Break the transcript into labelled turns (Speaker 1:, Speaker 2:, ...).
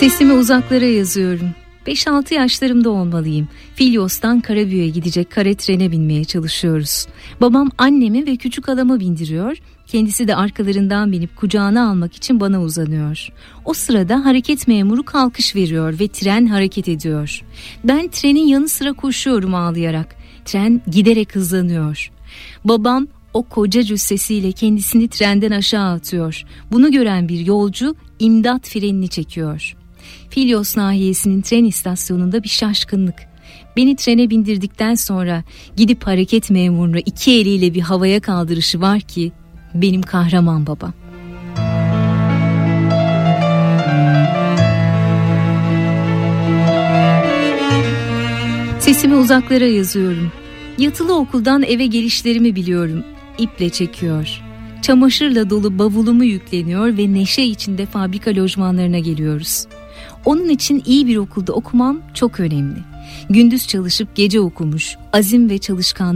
Speaker 1: Sesimi uzaklara yazıyorum. 5-6 yaşlarımda olmalıyım. Filyos'tan Karabük'e gidecek kare trene binmeye çalışıyoruz. Babam annemi ve küçük halamı bindiriyor. Kendisi de arkalarından binip kucağına almak için bana uzanıyor. O sırada hareket memuru kalkış veriyor ve tren hareket ediyor. Ben trenin yanı sıra koşuyorum ağlayarak. Tren giderek hızlanıyor. Babam o koca cüssesiyle kendisini trenden aşağı atıyor. Bunu gören bir yolcu imdat frenini çekiyor. Filyos nahiyesinin tren istasyonunda bir şaşkınlık. Beni trene bindirdikten sonra gidip hareket memurunu 2 eliyle bir havaya kaldırışı var ki benim kahraman babam. Sesimi uzaklara yazıyorum. Yatılı okuldan eve gelişlerimi biliyorum. İple çekiyor. Çamaşırla dolu bavulumu yükleniyor ve neşe içinde fabrika lojmanlarına geliyoruz. Onun için iyi bir okulda okumam çok önemli. Gündüz çalışıp gece okumuş, azim ve çalışkan